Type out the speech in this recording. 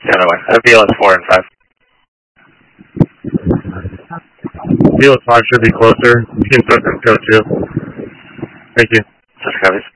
Other way. VLS 4 and 5. VLS 5 should be closer. You can put them go too. Thank you. Just copies.